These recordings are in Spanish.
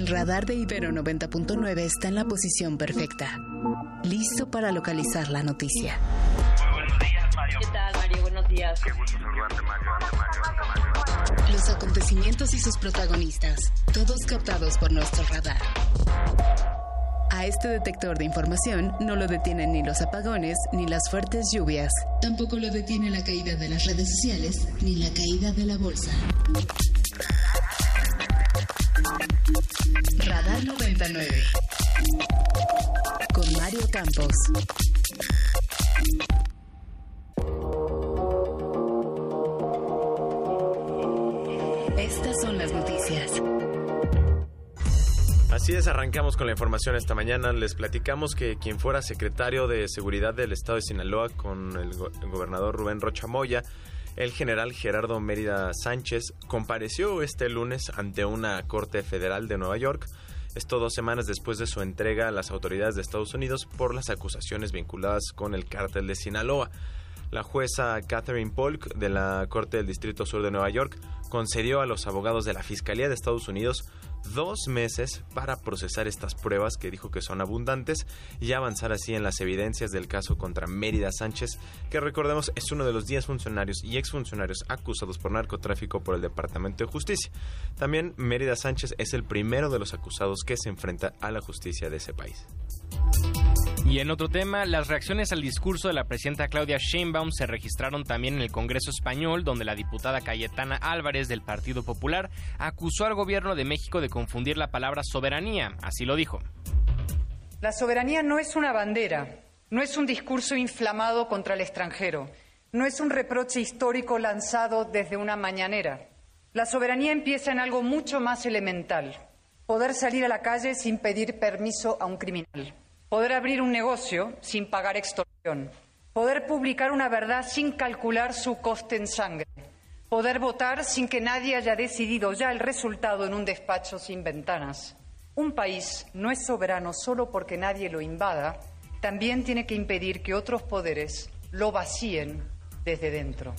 El radar de Ibero 90.9 está en la posición perfecta, listo para localizar la noticia. Buenos días, Mario. ¿Qué tal, Mario? Buenos días. Qué gusto saludarte, Mario. Los acontecimientos y sus protagonistas, todos captados por nuestro radar. A este detector de información no lo detienen ni los apagones ni las fuertes lluvias. Tampoco lo detiene la caída de las redes sociales ni la caída de la bolsa. Radar 99 con Mario Campos. Estas son las noticias. Así es, arrancamos con la información esta mañana. Les platicamos que quien fuera secretario de Seguridad del Estado de Sinaloa con el gobernador Rubén Rocha Moya, el general Gerardo Mérida Sánchez, compareció este lunes ante una corte federal de Nueva York. Esto 2 semanas después de su entrega a las autoridades de Estados Unidos por las acusaciones vinculadas con el cártel de Sinaloa. La jueza Catherine Polk de la Corte del Distrito Sur de Nueva York concedió a los abogados de la Fiscalía de Estados Unidos 2 meses para procesar estas pruebas, que dijo que son abundantes, y avanzar así en las evidencias del caso contra Mérida Sánchez, que recordemos es uno de los 10 funcionarios y exfuncionarios acusados por narcotráfico por el Departamento de Justicia. También Mérida Sánchez es el primero de los acusados que se enfrenta a la justicia de ese país. Y en otro tema, las reacciones al discurso de la presidenta Claudia Sheinbaum se registraron también en el Congreso Español, donde la diputada Cayetana Álvarez del Partido Popular acusó al gobierno de México de confundir la palabra soberanía. Así lo dijo. La soberanía no es una bandera, no es un discurso inflamado contra el extranjero, no es un reproche histórico lanzado desde una mañanera. La soberanía empieza en algo mucho más elemental: poder salir a la calle sin pedir permiso a un criminal. Poder abrir un negocio sin pagar extorsión. Poder publicar una verdad sin calcular su coste en sangre. Poder votar sin que nadie haya decidido ya el resultado en un despacho sin ventanas. Un país no es soberano solo porque nadie lo invada, también tiene que impedir que otros poderes lo vacíen desde dentro.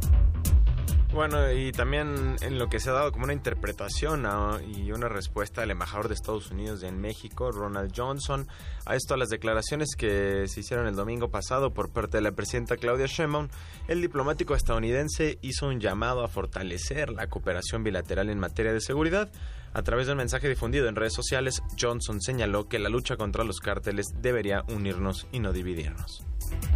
Bueno, y también en lo que se ha dado como una interpretación y una respuesta del embajador de Estados Unidos en México, Ronald Johnson, a esto, a las declaraciones que se hicieron el domingo pasado por parte de la presidenta Claudia Sheinbaum, el diplomático estadounidense hizo un llamado a fortalecer la cooperación bilateral en materia de seguridad. A través de un mensaje difundido en redes sociales, Johnson señaló que la lucha contra los cárteles debería unirnos y no dividirnos.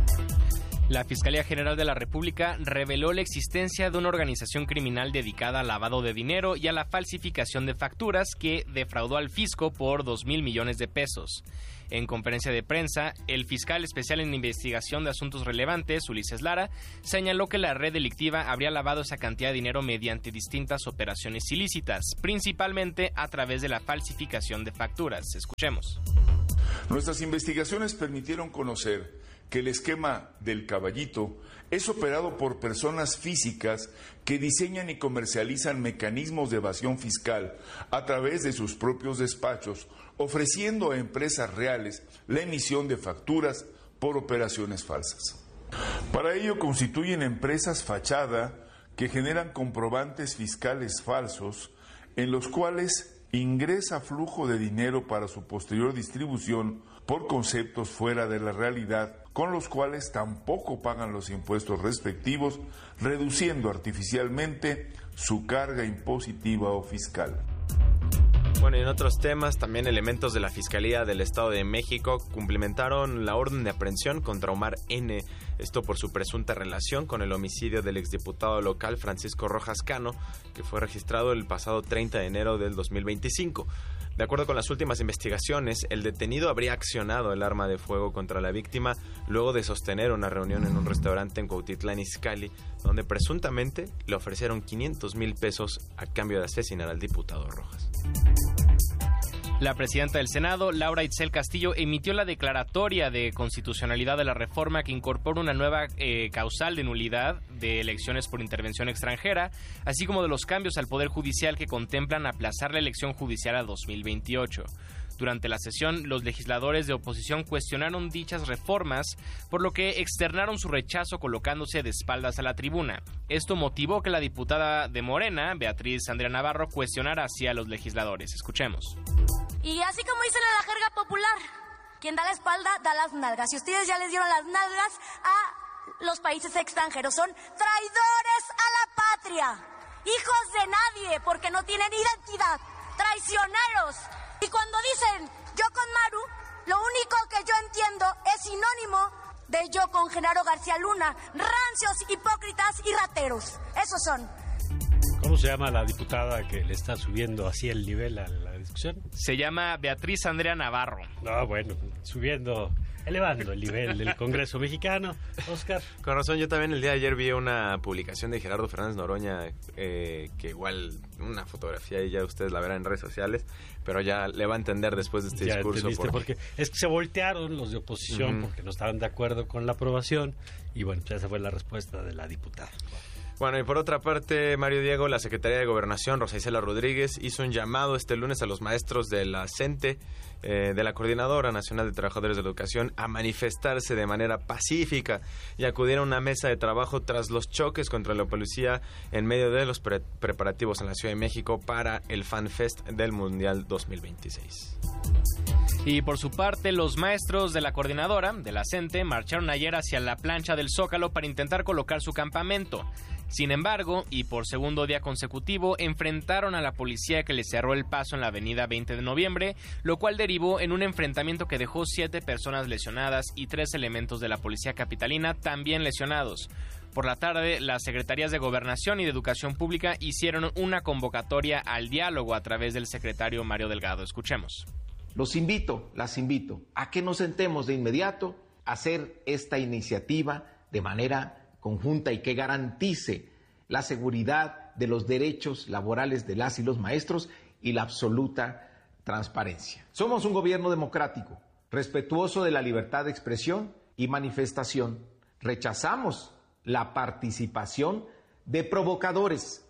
La Fiscalía General de la República reveló la existencia de una organización criminal dedicada al lavado de dinero y a la falsificación de facturas que defraudó al fisco por 2,000 millones de pesos. En conferencia de prensa, el fiscal especial en investigación de asuntos relevantes, Ulises Lara, señaló que la red delictiva habría lavado esa cantidad de dinero mediante distintas operaciones ilícitas, principalmente a través de la falsificación de facturas. Escuchemos. Nuestras investigaciones permitieron conocer que el esquema del caballito es operado por personas físicas que diseñan y comercializan mecanismos de evasión fiscal a través de sus propios despachos, ofreciendo a empresas reales la emisión de facturas por operaciones falsas. Para ello constituyen empresas fachada que generan comprobantes fiscales falsos en los cuales ingresa flujo de dinero para su posterior distribución por conceptos fuera de la realidad, con los cuales tampoco pagan los impuestos respectivos, reduciendo artificialmente su carga impositiva o fiscal. Bueno, y en otros temas, también elementos de la Fiscalía del Estado de México cumplimentaron la orden de aprehensión contra Omar N., esto por su presunta relación con el homicidio del exdiputado local Francisco Rojas Cano, que fue registrado el pasado 30 de enero del 2025. De acuerdo con las últimas investigaciones, el detenido habría accionado el arma de fuego contra la víctima luego de sostener una reunión en un restaurante en Cuautitlán Izcalli, donde presuntamente le ofrecieron 500,000 pesos a cambio de asesinar al diputado Rojas. La presidenta del Senado, Laura Itzel Castillo, emitió la declaratoria de constitucionalidad de la reforma que incorpora una nueva causal de nulidad de elecciones por intervención extranjera, así como de los cambios al Poder Judicial que contemplan aplazar la elección judicial a 2028. Durante la sesión, los legisladores de oposición cuestionaron dichas reformas, por lo que externaron su rechazo colocándose de espaldas a la tribuna. Esto motivó que la diputada de Morena, Beatriz Andrea Navarro, cuestionara así a los legisladores. Escuchemos. Y así como dicen en la jerga popular, quien da la espalda da las nalgas. Y ustedes ya les dieron las nalgas a los países extranjeros. Son traidores a la patria, hijos de nadie, porque no tienen identidad, traicioneros. Y cuando dicen yo con Maru, lo único que yo entiendo es sinónimo de yo con Genaro García Luna. Rancios, hipócritas y rateros. Esos son. ¿Cómo se llama la diputada que le está subiendo así el nivel a la discusión? Se llama Beatriz Andrea Navarro. No, bueno, elevando el nivel del Congreso mexicano. Oscar. Con razón, yo también el día de ayer vi una publicación de Gerardo Fernández Noroña, que igual una fotografía y ya ustedes la verán en redes sociales, pero ya le va a entender después de este ya discurso. Porque es que se voltearon los de oposición porque no estaban de acuerdo con la aprobación y bueno, esa fue la respuesta de la diputada. Bueno, y por otra parte, Mario Diego, la Secretaría de Gobernación, Rosa Isela Rodríguez, hizo un llamado este lunes a los maestros de la CENTE, de la Coordinadora Nacional de Trabajadores de la Educación, a manifestarse de manera pacífica y acudir a una mesa de trabajo tras los choques contra la policía en medio de los preparativos en la Ciudad de México para el FanFest del Mundial 2026. Y por su parte, los maestros de la Coordinadora, de la CENTE, marcharon ayer hacia la plancha del Zócalo para intentar colocar su campamento. Sin embargo, y por segundo día consecutivo, enfrentaron a la policía que les cerró el paso en la avenida 20 de noviembre, lo cual derivó en un enfrentamiento que dejó 7 personas lesionadas y 3 elementos de la policía capitalina también lesionados. Por la tarde, las Secretarías de Gobernación y de Educación Pública hicieron una convocatoria al diálogo a través del secretario Mario Delgado. Escuchemos. Las invito a que nos sentemos de inmediato a hacer esta iniciativa de manera conjunta y que garantice la seguridad de los derechos laborales de las y los maestros y la absoluta transparencia. Somos un gobierno democrático, respetuoso de la libertad de expresión y manifestación. Rechazamos la participación de provocadores.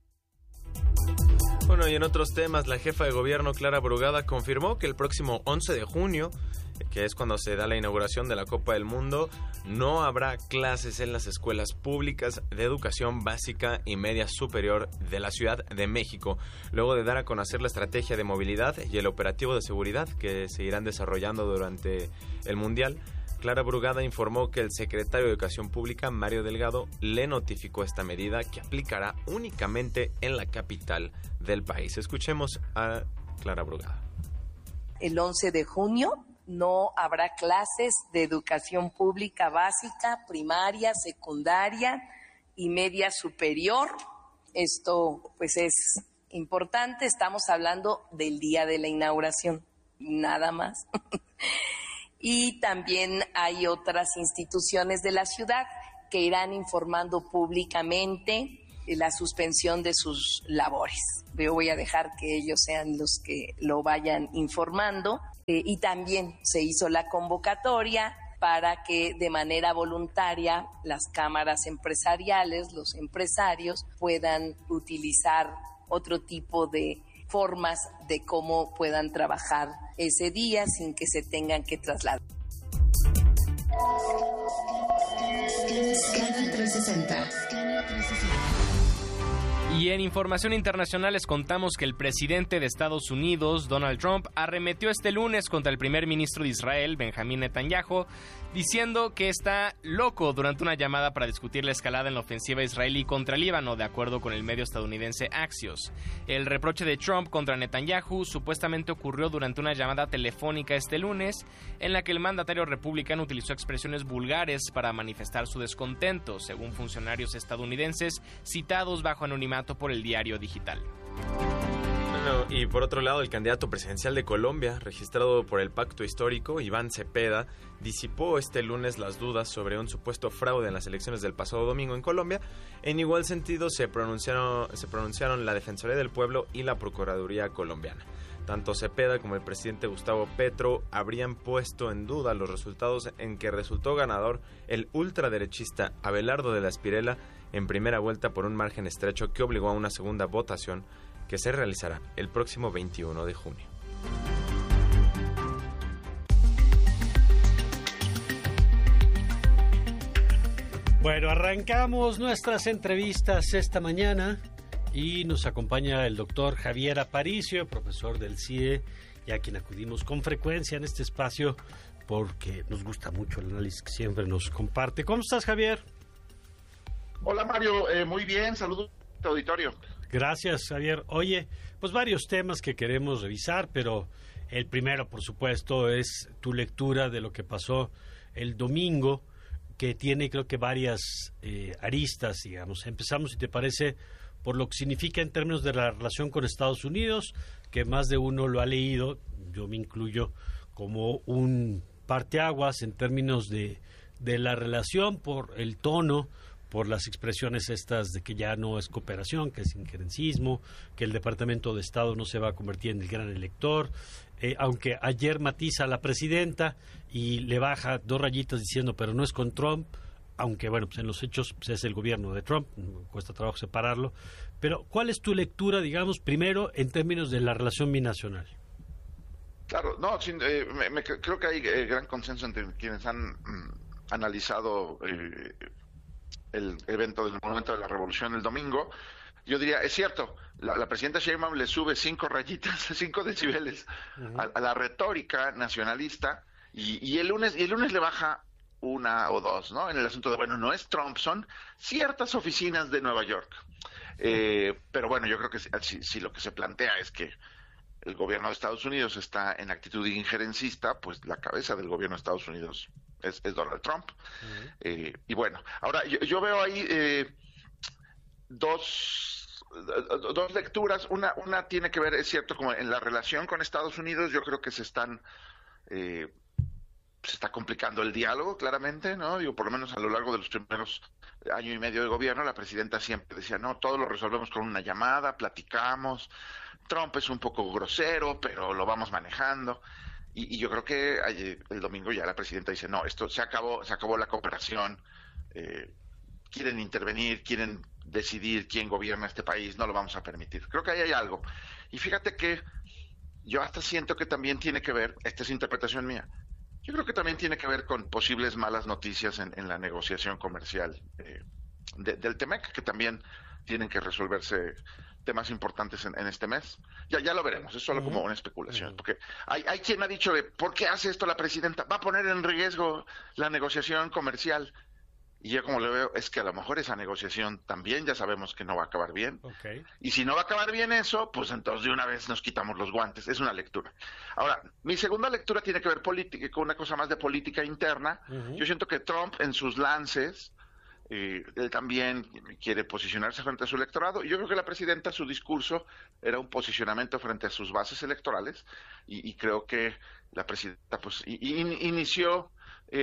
Bueno, y en otros temas, la jefa de gobierno, Clara Brugada, confirmó que el próximo 11 de junio, que es cuando se da la inauguración de la Copa del Mundo, no habrá clases en las escuelas públicas de educación básica y media superior de la Ciudad de México, luego de dar a conocer la estrategia de movilidad y el operativo de seguridad que se irán desarrollando durante el Mundial. Clara Brugada informó que el secretario de Educación Pública, Mario Delgado, le notificó esta medida que aplicará únicamente en la capital del país. Escuchemos a Clara Brugada. El 11 de junio no habrá clases de educación pública básica, primaria, secundaria y media superior. Esto pues es importante, estamos hablando del día de la inauguración, nada más. Y también hay otras instituciones de la ciudad que irán informando públicamente la suspensión de sus labores. Yo voy a dejar que ellos sean los que lo vayan informando. Y también se hizo la convocatoria para que de manera voluntaria las cámaras empresariales, los empresarios, puedan utilizar otro tipo de formas de cómo puedan trabajar ese día sin que se tengan que trasladar. Canal 360. Y en información internacional les contamos que el presidente de Estados Unidos, Donald Trump, arremetió este lunes contra el primer ministro de Israel, Benjamín Netanyahu, diciendo que está loco durante una llamada para discutir la escalada en la ofensiva israelí contra Líbano, de acuerdo con el medio estadounidense Axios. El reproche de Trump contra Netanyahu supuestamente ocurrió durante una llamada telefónica este lunes, en la que el mandatario republicano utilizó expresiones vulgares para manifestar su descontento, según funcionarios estadounidenses citados bajo anonimato por el diario digital. Bueno, y por otro lado, el candidato presidencial de Colombia, registrado por el Pacto Histórico, Iván Cepeda, disipó este lunes las dudas sobre un supuesto fraude en las elecciones del pasado domingo en Colombia. En igual sentido se pronunciaron la Defensoría del Pueblo y la Procuraduría colombiana. Tanto Cepeda como el presidente Gustavo Petro habrían puesto en duda los resultados en que resultó ganador el ultraderechista Abelardo de la Espriella en primera vuelta por un margen estrecho que obligó a una segunda votación que se realizará el próximo 21 de junio. Bueno, arrancamos nuestras entrevistas esta mañana y nos acompaña el doctor Javier Aparicio, profesor del CIE, y a quien acudimos con frecuencia en este espacio porque nos gusta mucho el análisis que siempre nos comparte. ¿Cómo estás, Javier? Hola, Mario. Muy bien, saludos a tu auditorio. Gracias, Javier. Oye, pues varios temas que queremos revisar, pero el primero, por supuesto, es tu lectura de lo que pasó el domingo, que tiene creo que varias aristas, digamos. Empezamos, si te parece, por lo que significa en términos de la relación con Estados Unidos, que más de uno lo ha leído, yo me incluyo, como un parteaguas en términos de la relación, por el tono, por las expresiones estas de que ya no es cooperación, que es injerencismo, que el Departamento de Estado no se va a convertir en el gran elector, aunque ayer matiza a la presidenta y le baja 2 rayitas diciendo, pero no es con Trump, aunque bueno, pues en los hechos pues es el gobierno de Trump, cuesta trabajo separarlo. Pero, ¿cuál es tu lectura, digamos, primero en términos de la relación binacional? Claro, no, creo que hay gran consenso entre quienes han analizado el evento del Monumento de la Revolución el domingo. Yo diría, es cierto, la presidenta Sheinbaum le sube 5 rayitas, 5 decibeles a la retórica nacionalista y el lunes le baja 1 o 2, ¿no? En el asunto de, bueno, no es Trump, son ciertas oficinas de Nueva York. Pero bueno, yo creo que si lo que se plantea es que el gobierno de Estados Unidos está en actitud injerencista, pues la cabeza del gobierno de Estados Unidos es Donald Trump. Y bueno, ahora yo veo ahí dos lecturas. Una tiene que ver, es cierto, como en la relación con Estados Unidos. Yo creo que se está complicando el diálogo, claramente, ¿no? Digo, por lo menos a lo largo de los primeros año y medio de gobierno, la presidenta siempre decía, no, todo lo resolvemos con una llamada, platicamos. Trump es un poco grosero, pero lo vamos manejando. Y yo creo que el domingo ya la presidenta dice, no, esto se acabó la cooperación, quieren intervenir, quieren decidir quién gobierna este país, no lo vamos a permitir. Creo que ahí hay algo. Y fíjate que yo hasta siento que también tiene que ver, esta es interpretación mía, yo creo que también tiene que ver con posibles malas noticias en la negociación comercial del TEMEC, que también tienen que resolverse temas importantes en este mes. Ya lo veremos, es solo como una especulación, porque hay quien ha dicho de ¿por qué hace esto la presidenta? Va a poner en riesgo la negociación comercial. Y yo como le veo, es que a lo mejor esa negociación también ya sabemos que no va a acabar bien. Okay. Y si no va a acabar bien eso, pues entonces de una vez nos quitamos los guantes. Es una lectura. Ahora, mi segunda lectura tiene que ver con una cosa más de política interna. Yo siento que Trump en sus lances, él también quiere posicionarse frente a su electorado. Y yo creo que la presidenta, su discurso era un posicionamiento frente a sus bases electorales. Y creo que la presidenta pues inició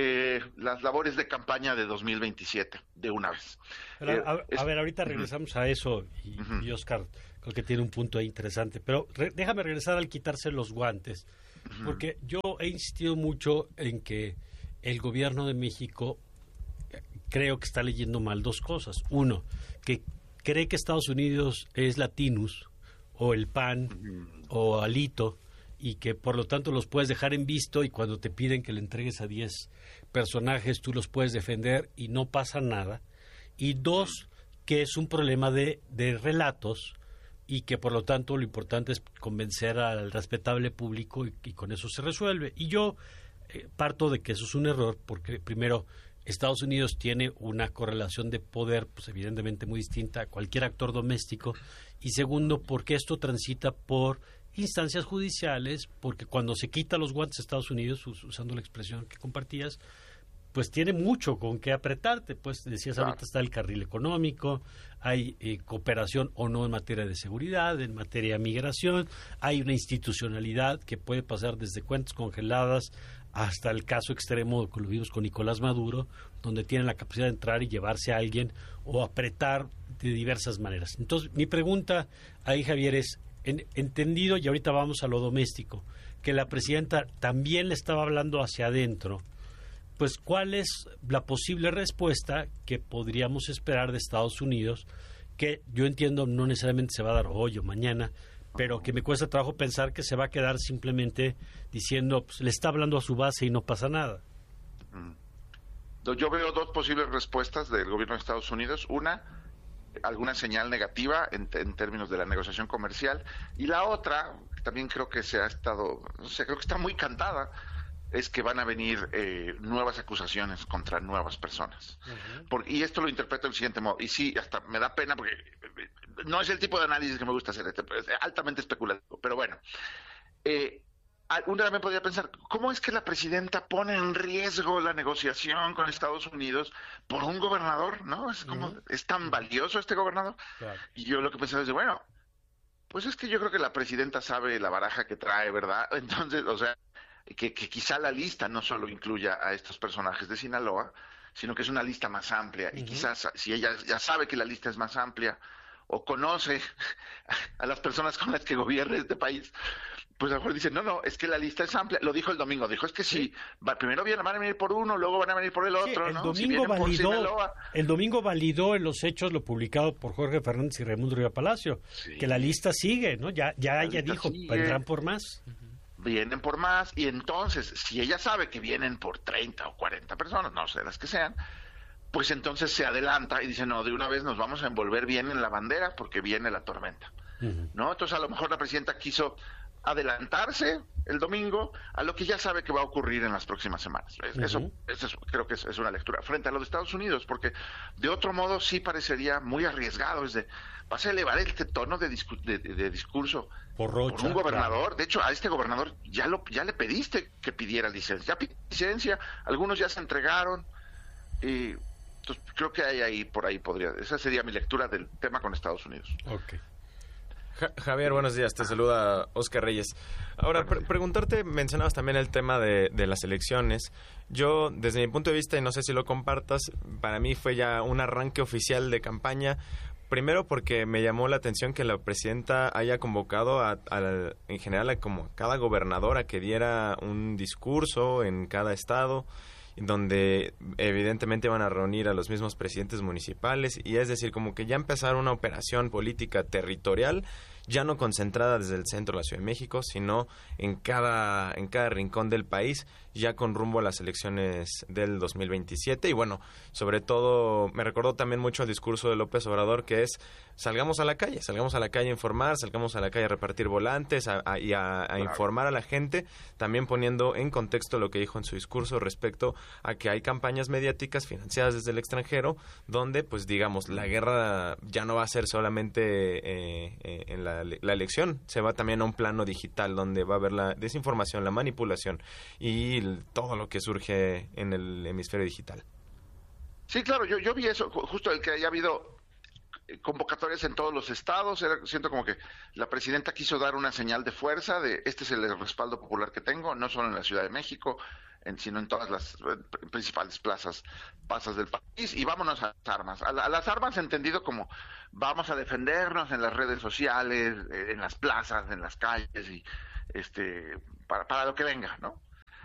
las labores de campaña de 2027 de una vez. Pero, a ver, ahorita regresamos a eso y Oscar creo que tiene un punto ahí interesante, pero déjame regresar al quitarse los guantes, porque yo he insistido mucho en que el gobierno de México creo que está leyendo mal 2 cosas. Uno, que cree que Estados Unidos es Latinus o el PAN o Alito, y que por lo tanto los puedes dejar en visto y cuando te piden que le entregues a 10 personajes tú los puedes defender y no pasa nada. Y 2, que es un problema de relatos y que por lo tanto lo importante es convencer al respetable público y con eso se resuelve. Y yo parto de que eso es un error porque primero Estados Unidos tiene una correlación de poder pues evidentemente muy distinta a cualquier actor doméstico, y segundo porque esto transita por instancias judiciales, porque cuando se quita los guantes a Estados Unidos, usando la expresión que compartías, pues tiene mucho con qué apretarte. Pues decías ahorita está el carril económico, hay cooperación o no en materia de seguridad, en materia de migración, hay una institucionalidad que puede pasar desde cuentas congeladas hasta el caso extremo que lo vimos con Nicolás Maduro, donde tienen la capacidad de entrar y llevarse a alguien o apretar de diversas maneras. Entonces, mi pregunta ahí, Javier, es, entendido, y ahorita vamos a lo doméstico, que la presidenta también le estaba hablando hacia adentro, pues ¿cuál es la posible respuesta que podríamos esperar de Estados Unidos? Que yo entiendo no necesariamente se va a dar hoy o mañana, pero que me cuesta trabajo pensar que se va a quedar simplemente diciendo, pues le está hablando a su base y no pasa nada. Yo veo dos posibles respuestas del gobierno de Estados Unidos. Una, alguna señal negativa en términos de la negociación comercial, y la otra, también creo que creo que está muy cantada, es que van a venir nuevas acusaciones contra nuevas personas. Y esto lo interpreto del siguiente modo, y sí, hasta me da pena porque no es el tipo de análisis que me gusta hacer, es altamente especulativo, pero bueno. Uno también podría pensar, ¿cómo es que la presidenta pone en riesgo la negociación con Estados Unidos por un gobernador? ¿No? Es como, ¿es tan valioso este gobernador? Claro. Y yo lo que pensaba es, bueno, pues es que yo creo que la presidenta sabe la baraja que trae, ¿verdad? Entonces, o sea, que quizá la lista no solo incluya a estos personajes de Sinaloa, sino que es una lista más amplia. Y quizás, si ella ya sabe que la lista es más amplia, o conoce a las personas con las que gobierna este país, pues a lo mejor dicen, no, es que la lista es amplia. Lo dijo el domingo, dijo, es que si primero van a venir por uno, luego van a venir por el otro, ¿no? El domingo validó en los hechos lo publicado por Jorge Fernández y Raimundo Riva Palacio, que la lista sigue, ¿no? Ya ella dijo, vendrán por más. Vienen por más, y entonces, si ella sabe que vienen por 30 o 40 personas, no sé las que sean, pues entonces se adelanta y dice, no, de una vez nos vamos a envolver bien en la bandera porque viene la tormenta, ¿no? Entonces a lo mejor la presidenta quiso adelantarse el domingo a lo que ya sabe que va a ocurrir en las próximas semanas. Eso creo que es una lectura frente a lo de Estados Unidos, porque de otro modo sí parecería muy arriesgado. Vas a elevar este tono de discurso por un gobernador. Claro. De hecho, a este gobernador ya le pediste que pidiera licencia. Ya pidió licencia, algunos ya se entregaron. Entonces creo que hay ahí, por ahí podría. Esa sería mi lectura del tema con Estados Unidos. Okay. Javier, buenos días, te saluda Oscar Reyes. Ahora, preguntarte, mencionabas también el tema de las elecciones. Yo, desde mi punto de vista, y no sé si lo compartas, para mí fue ya un arranque oficial de campaña. Primero porque me llamó la atención que la presidenta haya convocado en general a como cada gobernador a que diera un discurso en cada estado, donde evidentemente van a reunir a los mismos presidentes municipales, y es decir, como que ya empezar una operación política territorial, ya no concentrada desde el centro de la Ciudad de México, sino en cada rincón del país, ya con rumbo a las elecciones del 2027. Y bueno, sobre todo me recordó también mucho el discurso de López Obrador, que es salgamos a la calle a informar, salgamos a la calle a repartir volantes, a informar a la gente, también poniendo en contexto lo que dijo en su discurso respecto a que hay campañas mediáticas financiadas desde el extranjero, donde pues digamos la guerra ya no va a ser solamente en la elección, se va también a un plano digital donde va a haber la desinformación, la manipulación y todo lo que surge en el hemisferio digital. Sí, claro, yo vi eso, justo el que haya habido convocatorias en todos los estados. Siento como que la presidenta quiso dar una señal de fuerza de este es el respaldo popular que tengo, no solo en la Ciudad de México, sino en todas las principales plazas del país, y vámonos a las armas. A las armas entendido como vamos a defendernos en las redes sociales, en las plazas, en las calles, y para lo que venga, ¿no?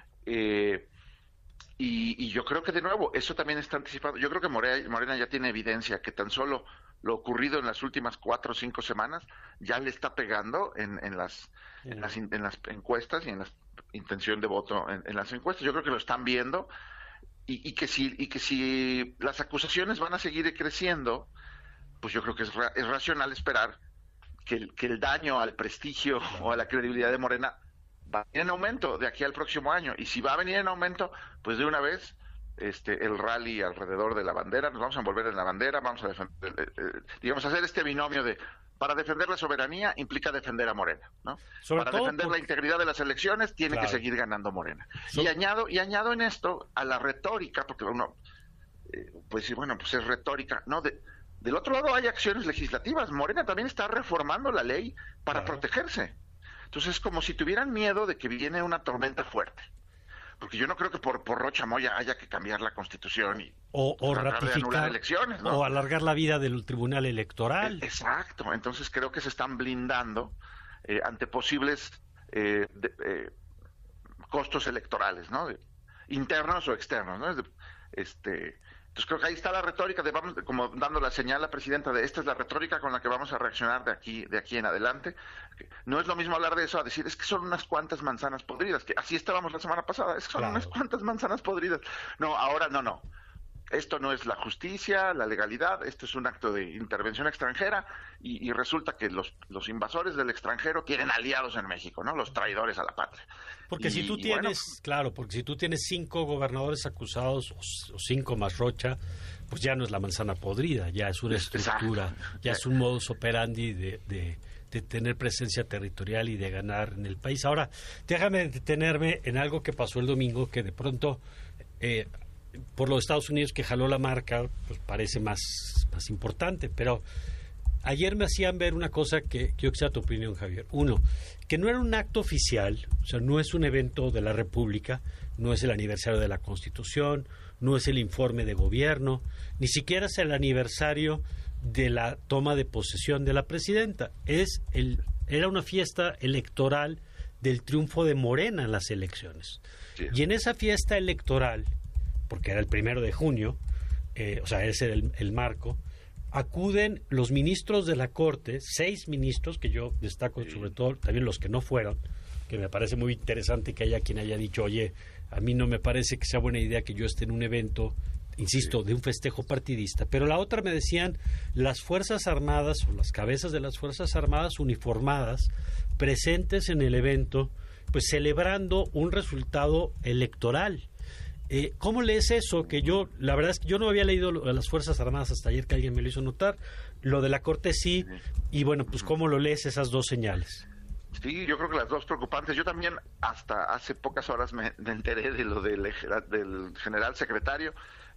Y yo creo que de nuevo, eso también está anticipado. Yo creo que Morena ya tiene evidencia que tan solo lo ocurrido en las últimas 4 o 5 semanas ya le está pegando en las encuestas y en la intención de voto en las encuestas. Yo creo que lo están viendo y que si las acusaciones van a seguir creciendo, pues yo creo que es racional esperar que el daño al prestigio o a la credibilidad de Morena va a venir en aumento de aquí al próximo año. Y si va a venir en aumento, pues de una vez el rally alrededor de la bandera, nos vamos a envolver en la bandera, vamos a defender, hacer este binomio de para defender la soberanía implica defender a Morena, ¿no? Para defender la integridad de las elecciones tiene que seguir ganando Morena. Y añado en esto a la retórica, porque uno pues sí, bueno, pues es retórica, ¿no? Del otro lado hay acciones legislativas. Morena también está reformando la ley para protegerse. Entonces es como si tuvieran miedo de que viene una tormenta fuerte. Porque yo no creo que por Rocha Moya haya que cambiar la Constitución o ratificar elecciones, ¿no? O alargar la vida del Tribunal Electoral. Exacto. Entonces creo que se están blindando ante posibles costos electorales, ¿no? Internos o externos, ¿no? Entonces creo que ahí está la retórica como dando la señal a la presidenta de esta es la retórica con la que vamos a reaccionar de aquí en adelante. No es lo mismo hablar de eso a decir es que son unas cuantas manzanas podridas, que así estábamos la semana pasada, es que son unas cuantas manzanas podridas. No, ahora no. esto no es la justicia, la legalidad, esto es un acto de intervención extranjera y resulta que los invasores del extranjero tienen aliados en México, ¿no? Los traidores a la patria. Porque si tú tienes, porque si tú tienes 5 gobernadores acusados o 5 más Rocha, pues ya no es la manzana podrida, ya es una estructura, ya es un modus operandi de tener presencia territorial y de ganar en el país. Ahora, déjame detenerme en algo que pasó el domingo, que de pronto, por los Estados Unidos que jaló la marca, pues parece más importante, pero ayer me hacían ver una cosa que quiero que sea tu opinión, Javier. Uno, que no era un acto oficial, o sea, no es un evento de la República, no es el aniversario de la Constitución, no es el informe de gobierno, ni siquiera es el aniversario de la toma de posesión de la presidenta. Era una fiesta electoral del triunfo de Morena en las elecciones. Sí. Y en esa fiesta electoral, porque era el 1 de junio, o sea, ese era el marco, acuden los ministros de la Corte, 6 ministros, que yo destaco sobre todo, también los que no fueron, que me parece muy interesante que haya quien haya dicho, oye, a mí no me parece que sea buena idea que yo esté en un evento, insisto, de un festejo partidista. Pero la otra me decían las Fuerzas Armadas o las cabezas de las Fuerzas Armadas uniformadas presentes en el evento, pues celebrando un resultado electoral. ¿Cómo lees eso? Que yo, la verdad es que yo no había leído a las Fuerzas Armadas hasta ayer, que alguien me lo hizo notar, lo de la Corte sí, y bueno, pues ¿cómo lo lees esas dos señales? Sí, yo creo que las dos preocupantes. Yo también hasta hace pocas horas me enteré de lo del general secretario,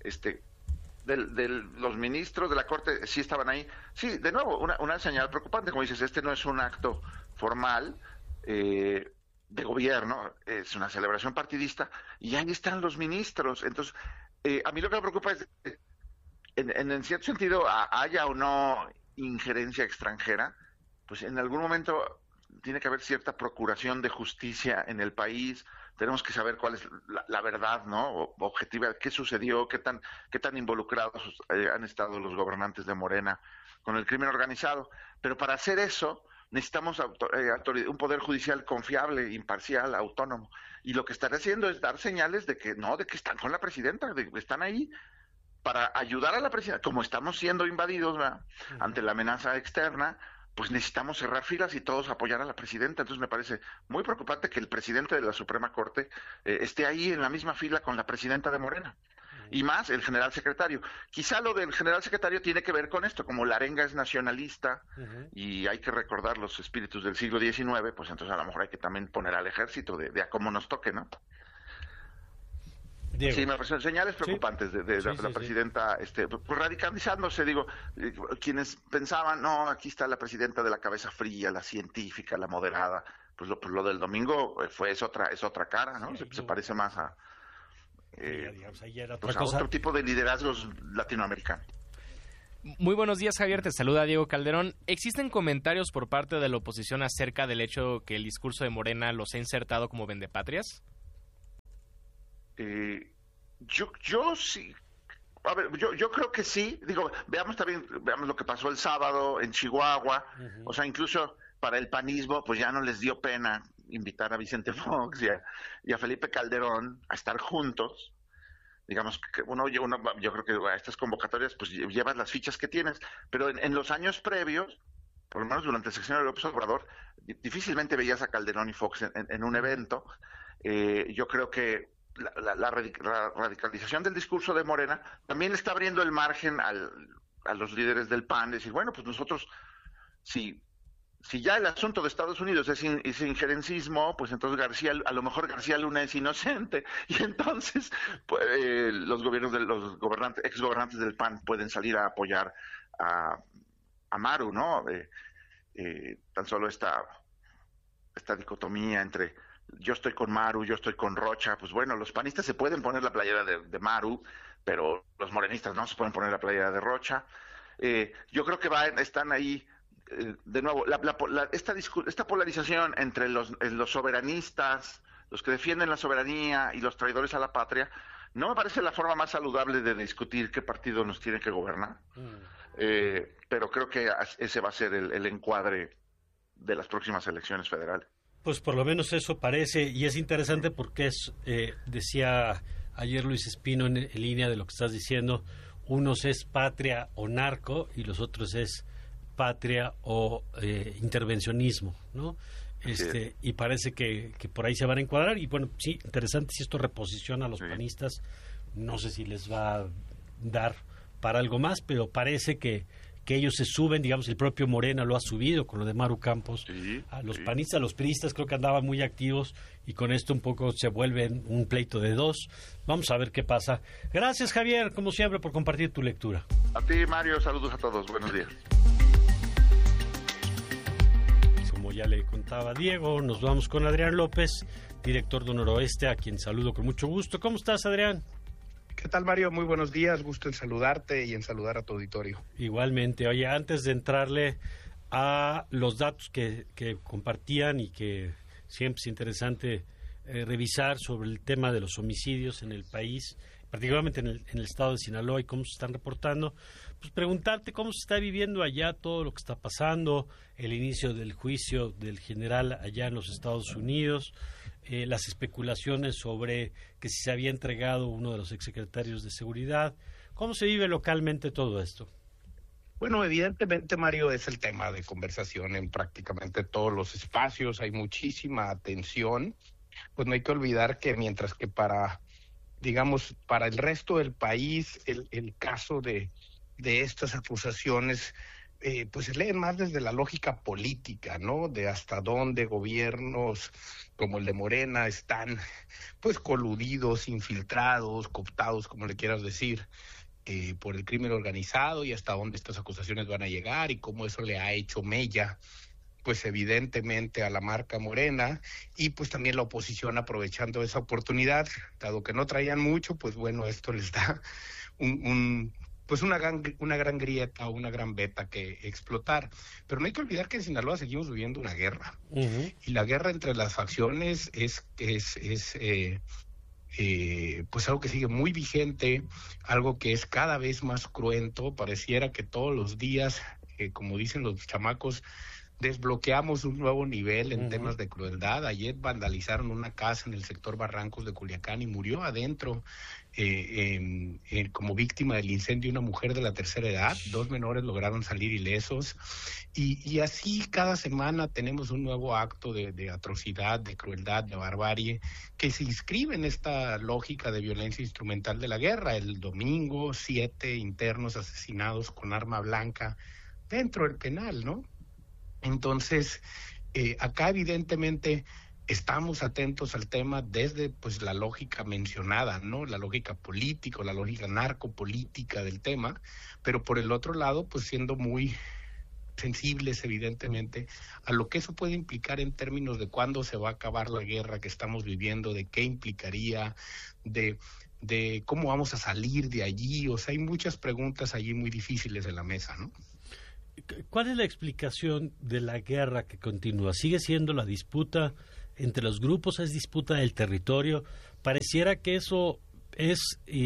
los ministros de la Corte sí estaban ahí. Sí, de nuevo, una señal preocupante, como dices, no es un acto formal de gobierno, es una celebración partidista, y ahí están los ministros. Entonces, a mí lo que me preocupa es, en cierto sentido, haya o no injerencia extranjera, pues en algún momento tiene que haber cierta procuración de justicia en el país. Tenemos que saber cuál es la verdad, ¿no? Objetiva, qué sucedió, qué tan involucrados han estado los gobernantes de Morena con el crimen organizado. Pero para hacer eso necesitamos un poder judicial confiable, imparcial, autónomo. Y lo que están haciendo es dar señales de que están con la presidenta, de que están ahí para ayudar a la presidenta. Como estamos siendo invadidos, ¿verdad? Ante la amenaza externa, pues necesitamos cerrar filas y todos apoyar a la presidenta. Entonces me parece muy preocupante que el presidente de la Suprema Corte esté ahí en la misma fila con la presidenta de Morena. Y más el general secretario. Quizá lo del general secretario tiene que ver con esto, como la arenga es nacionalista y hay que recordar los espíritus del siglo XIX, pues entonces a lo mejor hay que también poner al ejército de a cómo nos toque, ¿no? Diego. Sí, me parecen señales preocupantes de la presidenta, pues radicalizándose, digo, quienes pensaban, no, aquí está la presidenta de la cabeza fría, la científica, la moderada, pues lo del domingo es otra cara, ¿no? Se parece más a otro tipo de liderazgos latinoamericanos. Muy buenos días, Javier, te saluda Diego Calderón. ¿Existen comentarios por parte de la oposición acerca del hecho que el discurso de Morena los ha insertado como vendepatrias? Yo sí. A ver, yo creo que sí. Digo, veamos lo que pasó el sábado en Chihuahua. O sea, incluso para el panismo, pues ya no les dio pena invitar a Vicente Fox y a Felipe Calderón a estar juntos. Digamos que yo creo que a estas convocatorias pues llevas las fichas que tienes, pero en los años previos, por lo menos durante el sexenio de López Obrador, difícilmente veías a Calderón y Fox en un evento. Yo creo que la radicalización del discurso de Morena también le está abriendo el margen a los líderes del PAN, decir, bueno, pues nosotros, si ya el asunto de Estados Unidos es injerencismo, pues entonces a lo mejor García Luna es inocente, y entonces pues, los exgobernantes del PAN pueden salir a apoyar a Maru, ¿no? Tan solo esta dicotomía entre yo estoy con Maru, yo estoy con Rocha, pues bueno, los panistas se pueden poner la playera de Maru, pero los morenistas no se pueden poner la playera de Rocha. Yo creo que están ahí, de nuevo, esta polarización entre los soberanistas, los que defienden la soberanía y los traidores a la patria, no me parece la forma más saludable de discutir qué partido nos tiene que gobernar. Pero creo que ese va a ser el encuadre de las próximas elecciones federales. Pues por lo menos eso parece, y es interesante porque decía ayer Luis Espino en línea de lo que estás diciendo. Unos es patria o narco y los otros es patria o intervencionismo, ¿no? Y parece que por ahí se van a encuadrar. Y bueno, sí, interesante si esto reposiciona a los panistas. No sé si les va a dar para algo más, pero parece que ellos se suben, digamos, el propio Morena lo ha subido con lo de Maru Campos. A los panistas, los priistas creo que andaban muy activos y con esto un poco se vuelven un pleito de dos. Vamos a ver qué pasa. Gracias, Javier, como siempre, por compartir tu lectura. A ti, Mario, saludos a todos. Buenos días. Como ya le contaba Diego, nos vamos con Adrián López, director de Noroeste, a quien saludo con mucho gusto. ¿Cómo estás, Adrián? ¿Qué tal, Mario? Muy buenos días, gusto en saludarte y en saludar a tu auditorio. Igualmente. Oye, antes de entrarle a los datos que compartían y que siempre es interesante revisar sobre el tema de los homicidios en el país, particularmente en el estado de Sinaloa y cómo se están reportando, pues preguntarte cómo se está viviendo allá todo lo que está pasando, el inicio del juicio del general allá en los Estados Unidos, las especulaciones sobre que si se había entregado uno de los exsecretarios de Seguridad. ¿Cómo se vive localmente todo esto? Bueno, evidentemente, Mario, es el tema de conversación en prácticamente todos los espacios, hay muchísima atención. Pues no hay que olvidar que mientras que para el resto del país el caso de estas acusaciones pues se leen más desde la lógica política, ¿no? De hasta dónde gobiernos como el de Morena están pues coludidos, infiltrados, cooptados, como le quieras decir, por el crimen organizado, y hasta dónde estas acusaciones van a llegar y cómo eso le ha hecho mella pues evidentemente a la marca Morena, y pues también la oposición aprovechando esa oportunidad, dado que no traían mucho, pues bueno, esto les da una gran grieta o una gran beta que explotar. Pero no hay que olvidar que en Sinaloa seguimos viviendo una guerra. Uh-huh. Y la guerra entre las facciones es pues algo que sigue muy vigente, algo que es cada vez más cruento. Pareciera que todos los días, como dicen los chamacos, desbloqueamos un nuevo nivel en temas de crueldad. Ayer vandalizaron una casa en el sector Barrancos de Culiacán y murió adentro como víctima del incendio una mujer de la tercera edad. 2 menores lograron salir ilesos y así cada semana tenemos un nuevo acto de atrocidad, de crueldad, de barbarie que se inscribe en esta lógica de violencia instrumental de la guerra. El domingo 7 internos asesinados con arma blanca dentro del penal, ¿no? Entonces, acá evidentemente estamos atentos al tema desde pues la lógica mencionada, ¿no? La lógica política, la lógica narcopolítica del tema, pero por el otro lado, pues siendo muy sensibles evidentemente a lo que eso puede implicar en términos de cuándo se va a acabar la guerra que estamos viviendo, de qué implicaría, de cómo vamos a salir de allí. O sea, hay muchas preguntas allí muy difíciles en la mesa, ¿no? ¿Cuál es la explicación de la guerra que continúa? ¿Sigue siendo la disputa entre los grupos? ¿Es disputa del territorio? Pareciera que eso es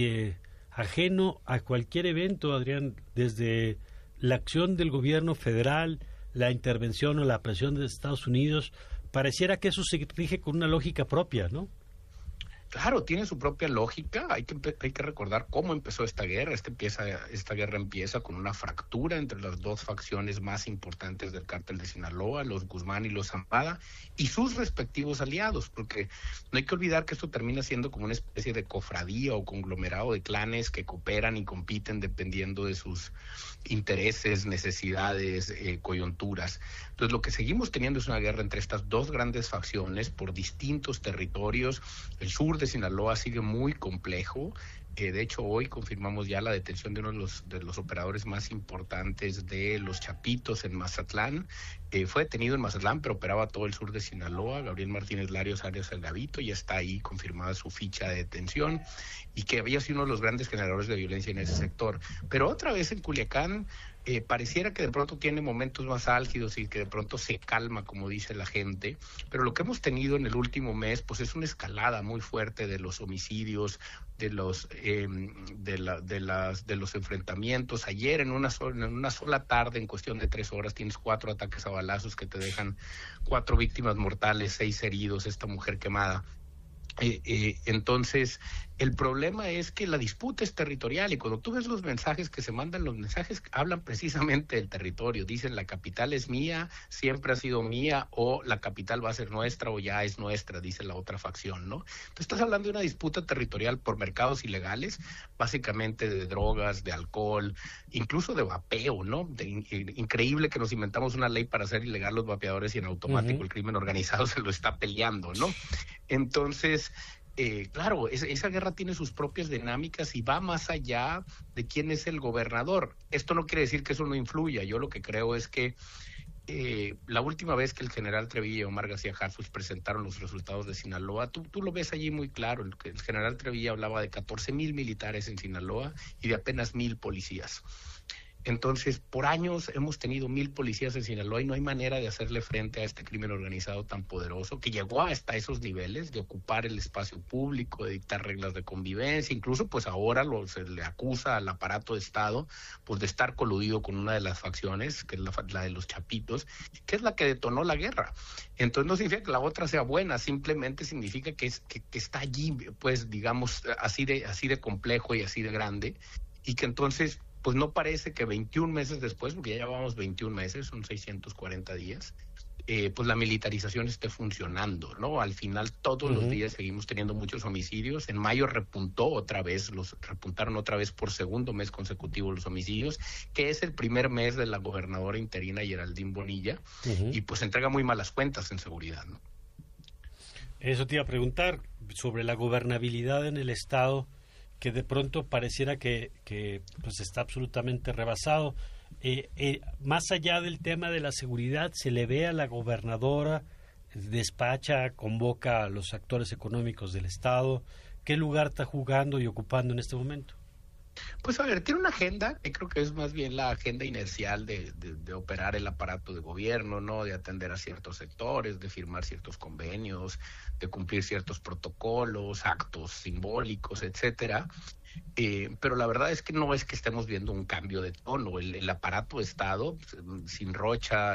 ajeno a cualquier evento, Adrián, desde la acción del gobierno federal, la intervención o la presión de Estados Unidos. Pareciera que eso se rige con una lógica propia, ¿no? Claro, tiene su propia lógica. Hay que recordar cómo empezó esta guerra. Esta guerra empieza con una fractura entre las dos facciones más importantes del cártel de Sinaloa, los Guzmán y los Zambada, y sus respectivos aliados, porque no hay que olvidar que esto termina siendo como una especie de cofradía o conglomerado de clanes que cooperan y compiten dependiendo de sus intereses, necesidades, coyunturas. Entonces, lo que seguimos teniendo es una guerra entre estas dos grandes facciones por distintos territorios. El sur de Sinaloa sigue muy complejo. De hecho, hoy confirmamos ya la detención de uno de los operadores más importantes de los Chapitos en Mazatlán. Fue detenido en Mazatlán, pero operaba todo el sur de Sinaloa. Gabriel Martínez Larios Arias El Gavito, ya está ahí confirmada su ficha de detención, y que había sido uno de los grandes generadores de violencia en ese sector. Pero otra vez en Culiacán, pareciera que de pronto tiene momentos más álgidos y que de pronto se calma, como dice la gente, pero lo que hemos tenido en el último mes pues es una escalada muy fuerte de los homicidios, de los enfrentamientos. Ayer en una sola tarde, en cuestión de 3 horas, tienes 4 ataques a balazos que te dejan 4 víctimas mortales, 6 heridos, esta mujer quemada. Entonces, el problema es que la disputa es territorial y cuando tú ves los mensajes que se mandan, los mensajes hablan precisamente del territorio. Dicen la capital es mía, siempre ha sido mía, o la capital va a ser nuestra o ya es nuestra, dice la otra facción, ¿no? Entonces estás hablando de una disputa territorial por mercados ilegales, básicamente de drogas, de alcohol, incluso de vapeo, ¿no? Increíble que nos inventamos una ley para hacer ilegal los vapeadores y en automático el crimen organizado se lo está peleando, ¿no? Entonces, claro, esa guerra tiene sus propias dinámicas y va más allá de quién es el gobernador. Esto no quiere decir que eso no influya. Yo lo que creo es que la última vez que el general Trevilla y Omar García Harfuch presentaron los resultados de Sinaloa, tú lo ves allí muy claro. El general Trevilla hablaba de 14,000 militares en Sinaloa y de apenas 1,000 policías. Entonces, por años hemos tenido 1,000 policías en Sinaloa y no hay manera de hacerle frente a este crimen organizado tan poderoso que llegó hasta esos niveles de ocupar el espacio público, de dictar reglas de convivencia. Incluso, pues ahora se le acusa al aparato de Estado pues de estar coludido con una de las facciones, que es la de los Chapitos, que es la que detonó la guerra. Entonces, no significa que la otra sea buena, simplemente significa que está allí, pues, digamos, así de complejo y así de grande, y que entonces pues no parece que 21 meses después, porque ya llevamos 21 meses, son 640 días, pues la militarización esté funcionando, ¿no? Al final todos los días seguimos teniendo muchos homicidios. En mayo repuntaron otra vez por segundo mes consecutivo los homicidios, que es el primer mes de la gobernadora interina Geraldine Bonilla, y pues entrega muy malas cuentas en seguridad, ¿no? Eso te iba a preguntar sobre la gobernabilidad en el Estado, que de pronto pareciera que pues está absolutamente rebasado. Más allá del tema de la seguridad, se le ve a la gobernadora, despacha, convoca a los actores económicos del Estado. ¿Qué lugar está jugando y ocupando en este momento? Pues a ver, tiene una agenda, que creo que es más bien la agenda inercial de operar el aparato de gobierno, ¿no? De atender a ciertos sectores, de firmar ciertos convenios, de cumplir ciertos protocolos, actos simbólicos, etcétera. Pero la verdad es que no es que estemos viendo un cambio de tono. El aparato de Estado, sin Rocha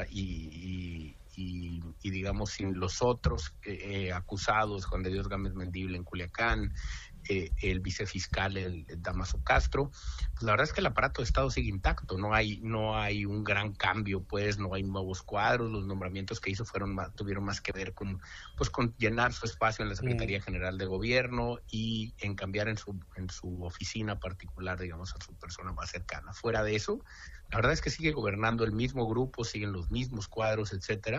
y digamos sin los otros acusados, Juan de Dios Gámez Mendible en Culiacán, el vicefiscal, el Damaso Castro, pues la verdad es que el aparato de Estado sigue intacto, no hay un gran cambio, pues no hay nuevos cuadros, los nombramientos que hizo tuvieron más que ver con llenar su espacio en la Secretaría General de Gobierno y en cambiar en su oficina particular, digamos, a su persona más cercana. Fuera de eso, la verdad es que sigue gobernando el mismo grupo, siguen los mismos cuadros, etcétera.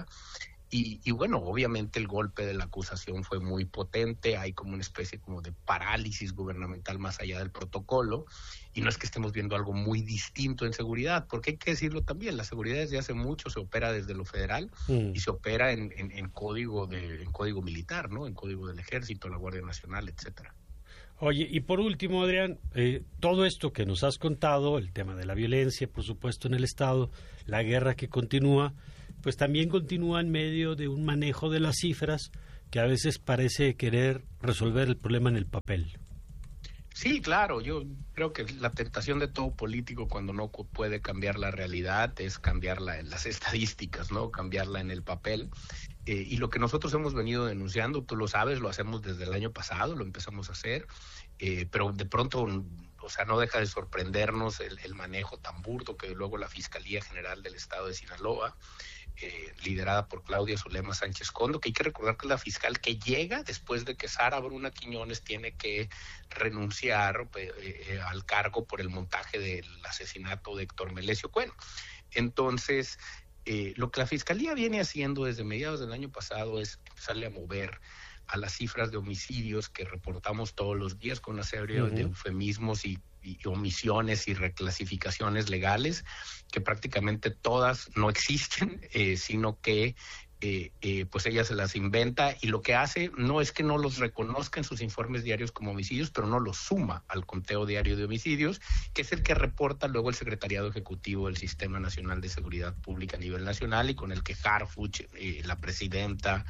Y bueno, obviamente el golpe de la acusación fue muy potente, hay como una especie como de parálisis gubernamental más allá del protocolo, y no es que estemos viendo algo muy distinto en seguridad, porque hay que decirlo también, la seguridad desde hace mucho se opera desde lo federal y se opera en código militar, ¿no? En código del Ejército, la Guardia Nacional, etcétera. Oye, y por último, Adrián, todo esto que nos has contado, el tema de la violencia, por supuesto, en el Estado, la guerra que continúa, pues también continúa en medio de un manejo de las cifras que a veces parece querer resolver el problema en el papel. Sí, claro, yo creo que la tentación de todo político cuando no puede cambiar la realidad es cambiarla en las estadísticas, ¿no? Cambiarla en el papel. Y lo que nosotros hemos venido denunciando, tú lo sabes, lo hacemos desde el año pasado, lo empezamos a hacer, pero de pronto, o sea, no deja de sorprendernos el manejo tan burdo que luego la Fiscalía General del Estado de Sinaloa, liderada por Claudia Zulema Sánchez Condo, que hay que recordar que es la fiscal que llega después de que Sara Bruna Quiñones tiene que renunciar al cargo por el montaje del asesinato de Héctor Melesio Cueno. Entonces, lo que la Fiscalía viene haciendo desde mediados del año pasado es empezarle a mover a las cifras de homicidios que reportamos todos los días con una serie de eufemismos y omisiones y reclasificaciones legales que prácticamente todas no existen, sino que pues ella se las inventa, y lo que hace no es que no los reconozca en sus informes diarios como homicidios, pero no los suma al conteo diario de homicidios, que es el que reporta luego el Secretariado Ejecutivo del Sistema Nacional de Seguridad Pública a nivel nacional, y con el que Harfuch, la presidenta,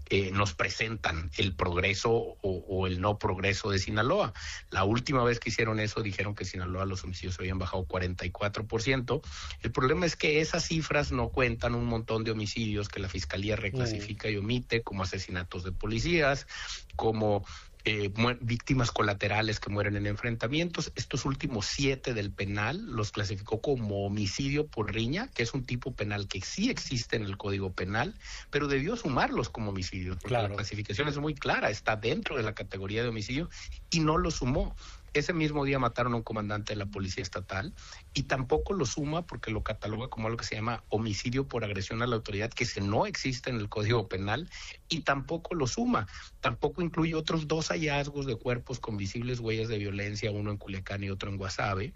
nos presentan el progreso o el no progreso de Sinaloa. La última vez que hicieron eso dijeron que en Sinaloa los homicidios habían bajado 44%. El problema es que esas cifras no cuentan un montón de homicidios que la Fiscalía reclasifica y omite, como asesinatos de policías, como víctimas colaterales que mueren en enfrentamientos. Estos últimos 7 del penal los clasificó como homicidio por riña, que es un tipo penal que sí existe en el Código Penal, pero debió sumarlos como homicidio, porque la clasificación es muy clara, está dentro de la categoría de homicidio y no lo sumó. Ese mismo día mataron a un comandante de la Policía Estatal y tampoco lo suma porque lo cataloga como algo que se llama homicidio por agresión a la autoridad, que no existe en el Código Penal, y tampoco lo suma. Tampoco incluye otros 2 hallazgos de cuerpos con visibles huellas de violencia, uno en Culiacán y otro en Guasave,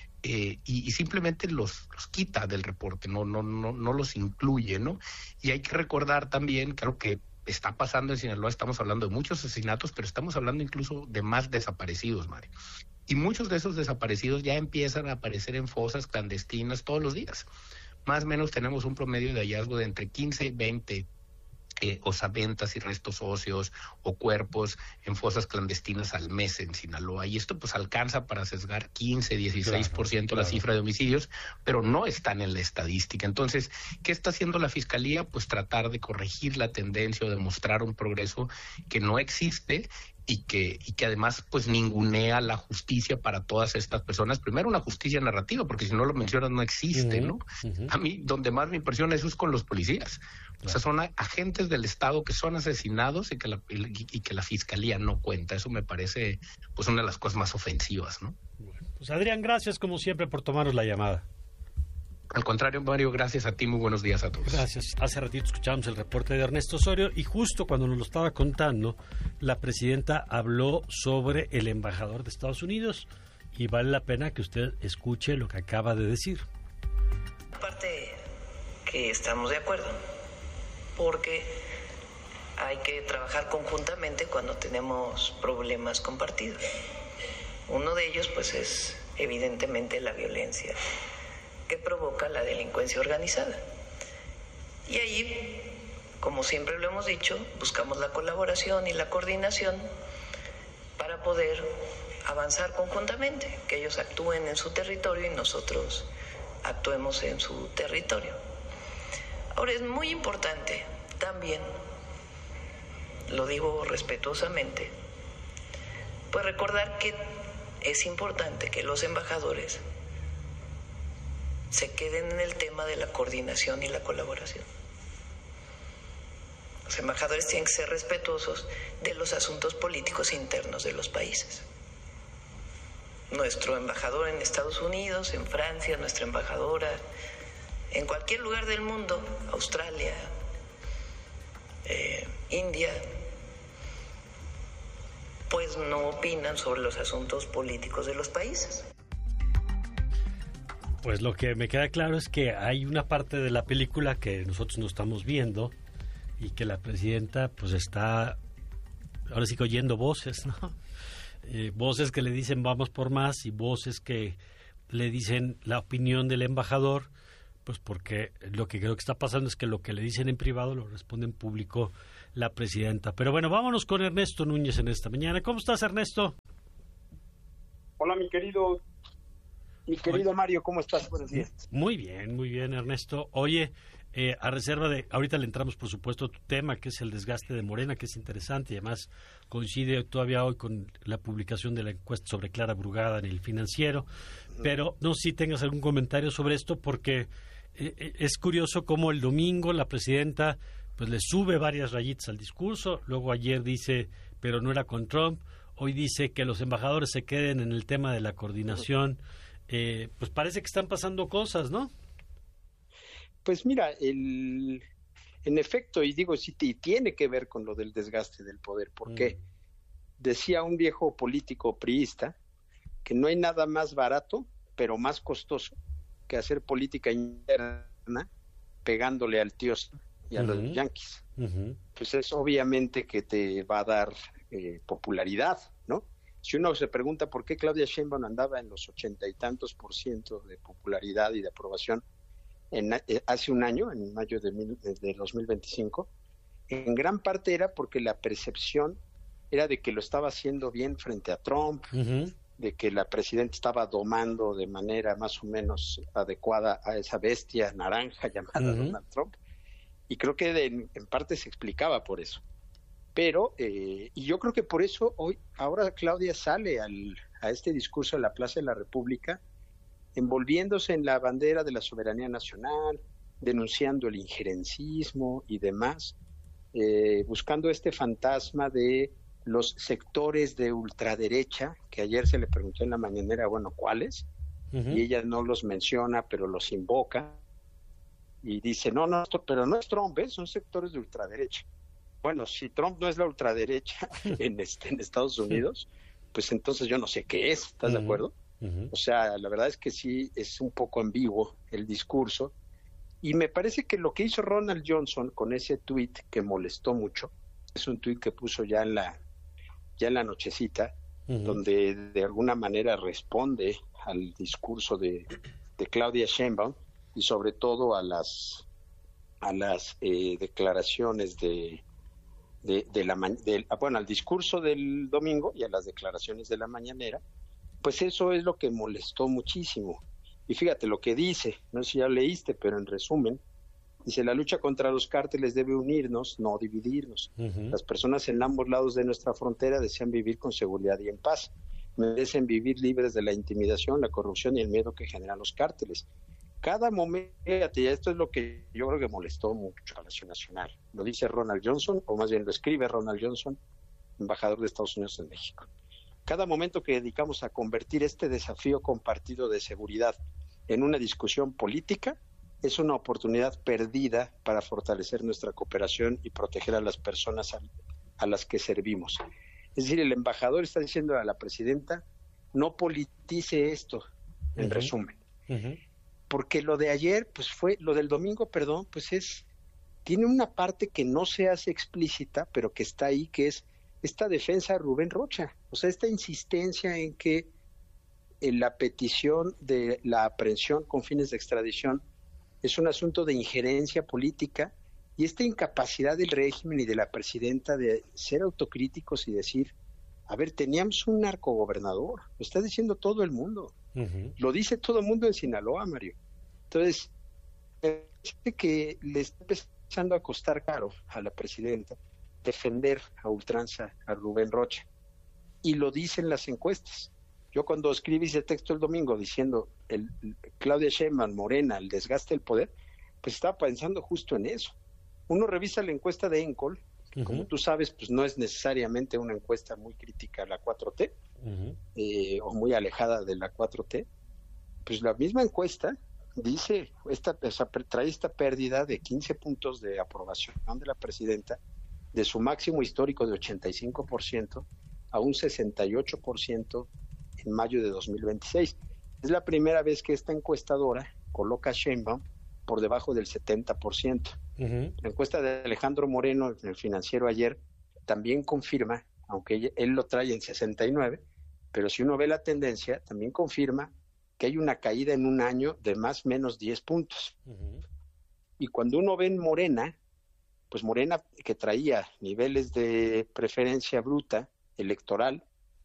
y simplemente los quita del reporte, no los incluye, ¿no? Y hay que recordar también, creo que está pasando en Sinaloa, estamos hablando de muchos asesinatos, pero estamos hablando incluso de más desaparecidos, Mario. Y muchos de esos desaparecidos ya empiezan a aparecer en fosas clandestinas todos los días. Más o menos tenemos un promedio de hallazgo de entre 15 y 20 osaventas y restos óseos o cuerpos en fosas clandestinas al mes en Sinaloa, y esto pues alcanza para sesgar 15, 16% la cifra de homicidios, pero no están en la estadística. Entonces, ¿qué está haciendo la Fiscalía? Pues tratar de corregir la tendencia o demostrar un progreso que no existe y que además pues ningunea la justicia para todas estas personas. Primero, una justicia narrativa, porque si no lo mencionas no existe, ¿no? A mí donde más me impresiona eso es con los policías. O sea, son agentes del Estado que son asesinados y que la Fiscalía no cuenta. Eso me parece pues una de las cosas más ofensivas, ¿no? Bueno, pues Adrián, gracias como siempre por tomarnos la llamada. Al contrario, Mario, gracias a ti, muy buenos días a todos. Gracias. Hace ratito escuchamos el reporte de Ernesto Osorio y justo cuando nos lo estaba contando, la presidenta habló sobre el embajador de Estados Unidos y vale la pena que usted escuche lo que acaba de decir. Aparte que estamos de acuerdo, porque hay que trabajar conjuntamente cuando tenemos problemas compartidos. Uno de ellos pues es evidentemente la violencia que provoca la delincuencia organizada. Y ahí, como siempre lo hemos dicho, buscamos la colaboración y la coordinación para poder avanzar conjuntamente, que ellos actúen en su territorio y nosotros actuemos en su territorio. Ahora, es muy importante también, lo digo respetuosamente, pues recordar que es importante que los embajadores se queden en el tema de la coordinación y la colaboración. Los embajadores tienen que ser respetuosos de los asuntos políticos internos de los países. Nuestro embajador en Estados Unidos, en Francia, nuestra embajadora en cualquier lugar del mundo, Australia, India, pues no opinan sobre los asuntos políticos de los países. Pues lo que me queda claro es que hay una parte de la película que nosotros no estamos viendo y que la presidenta pues está ahora sí que oyendo voces, ¿no? Voces que le dicen vamos por más y voces que le dicen la opinión del embajador, pues porque lo que creo que está pasando es que lo que le dicen en privado lo responde en público la presidenta. Pero bueno, vámonos con Ernesto Núñez en esta mañana. ¿Cómo estás, Ernesto? Hola, mi querido Mario, ¿cómo estás? Buenos días. Muy bien, Ernesto. Oye, a reserva de, ahorita le entramos por supuesto a tu tema, que es el desgaste de Morena, que es interesante y además coincide todavía hoy con la publicación de la encuesta sobre Clara Brugada en El Financiero, pero no sé si tengas algún comentario sobre esto, porque es curioso cómo el domingo la presidenta pues le sube varias rayitas al discurso, luego ayer dice, pero no era con Trump, hoy dice que los embajadores se queden en el tema de la coordinación. Pues parece que están pasando cosas, ¿no? Pues mira, en efecto, y digo, sí tiene que ver con lo del desgaste del poder, porque decía un viejo político priista que no hay nada más barato, pero más costoso, que hacer política interna pegándole al tío y a los yanquis. Pues es obviamente que te va a dar popularidad, ¿no? Si uno se pregunta por qué Claudia Sheinbaum andaba en los 80 y tantos % de popularidad y de aprobación hace un año, en mayo de 2025, en gran parte era porque la percepción era de que lo estaba haciendo bien frente a Trump, de que la presidenta estaba domando de manera más o menos adecuada a esa bestia naranja llamada Donald Trump, y creo que en parte se explicaba por eso. Pero, y yo creo que por eso ahora Claudia sale a este discurso de la Plaza de la República, envolviéndose en la bandera de la soberanía nacional, denunciando el injerencismo y demás, buscando este fantasma de los sectores de ultraderecha, que ayer se le preguntó en la mañanera, bueno, ¿cuáles? Y ella no los menciona, pero los invoca, y dice, no, pero no es Trump, son sectores de ultraderecha. Bueno, si Trump no es la ultraderecha en Estados Unidos, pues entonces yo no sé qué es, ¿estás de acuerdo? O sea, la verdad es que sí, es un poco ambiguo el discurso, y me parece que lo que hizo Ronald Johnson con ese tuit que molestó mucho, es un tuit que puso ya en la nochecita, donde de alguna manera responde al discurso de Claudia Sheinbaum y sobre todo a las declaraciones al discurso del domingo y a las declaraciones de la mañanera, pues eso es lo que molestó muchísimo. Y fíjate lo que dice, no sé si ya leíste, pero en resumen, dice, la lucha contra los cárteles debe unirnos, no dividirnos. Las personas en ambos lados de nuestra frontera desean vivir con seguridad y en paz. Merecen vivir libres de la intimidación, la corrupción y el miedo que generan los cárteles. Cada momento, fíjate, esto es lo que yo creo que molestó mucho a la Acción Nacional. Lo dice Ronald Johnson, o más bien lo escribe Ronald Johnson, embajador de Estados Unidos en México. Cada momento que dedicamos a convertir este desafío compartido de seguridad en una discusión política es una oportunidad perdida para fortalecer nuestra cooperación y proteger a las personas a las que servimos. Es decir, el embajador está diciendo a la presidenta, no politice esto, en resumen. Porque lo de ayer, lo del domingo, tiene una parte que no se hace explícita, pero que está ahí, que es esta defensa de Rubén Rocha. O sea, esta insistencia en que la petición de la aprehensión con fines de extradición es un asunto de injerencia política, y esta incapacidad del régimen y de la presidenta de ser autocríticos y decir, a ver, teníamos un narcogobernador, lo está diciendo todo el mundo, lo dice todo el mundo en Sinaloa, Mario. Entonces, parece que le está empezando a costar caro a la presidenta defender a ultranza a Rubén Rocha, y lo dicen las encuestas. Yo cuando escribí ese texto el domingo diciendo Claudia Sheinbaum, Morena, el desgaste del poder, pues estaba pensando justo en eso. Uno revisa la encuesta de Encol, que como tú sabes, pues no es necesariamente una encuesta muy crítica a la 4T, o muy alejada de la 4T. Pues la misma encuesta dice, trae esta pérdida de 15 puntos de aprobación de la presidenta, de su máximo histórico de 85% a un 68% en mayo de 2026. Es la primera vez que esta encuestadora coloca a Sheinbaum por debajo del 70%. La encuesta de Alejandro Moreno en el Financiero ayer también confirma, aunque él lo trae en 69, pero si uno ve la tendencia, también confirma que hay una caída en un año de más o menos 10 puntos. Y cuando uno ve en Morena, pues Morena, que traía niveles de preferencia bruta electoral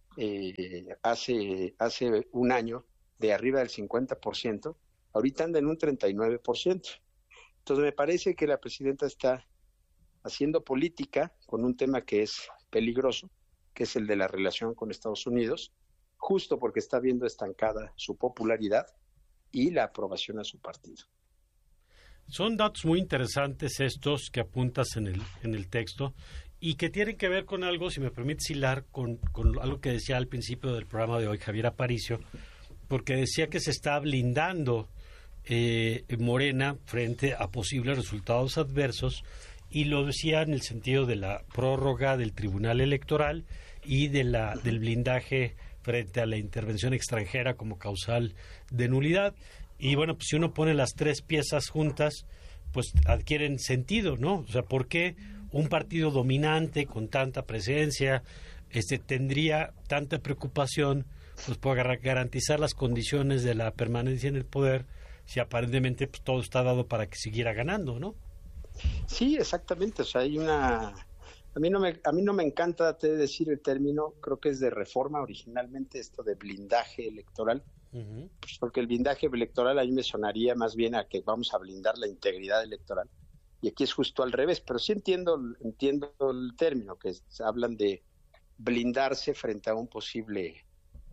hace un año de arriba del 50%, ahorita anda en un 39%. Entonces me parece que la presidenta está haciendo política con un tema que es peligroso, que es el de la relación con Estados Unidos, justo porque está viendo estancada su popularidad y la aprobación a su partido. Son datos muy interesantes estos que apuntas en el texto y que tienen que ver con algo, si me permites hilar, con algo que decía al principio del programa de hoy Javier Aparicio, porque decía que se está blindando Morena frente a posibles resultados adversos, y lo decía en el sentido de la prórroga del Tribunal Electoral y del blindaje frente a la intervención extranjera como causal de nulidad. Y bueno, pues si uno pone las tres piezas juntas, pues adquieren sentido, ¿no? O sea, ¿por qué un partido dominante con tanta presencia tendría tanta preocupación pues por garantizar las condiciones de la permanencia en el poder si aparentemente pues todo está dado para que siguiera ganando, ¿no? Sí, exactamente. O sea, hay una... A mí no me encanta decir el término, creo que es de reforma originalmente esto de blindaje electoral, pues porque el blindaje electoral a mí me sonaría más bien a que vamos a blindar la integridad electoral, y aquí es justo al revés, pero sí entiendo el término, que hablan de blindarse frente a un posible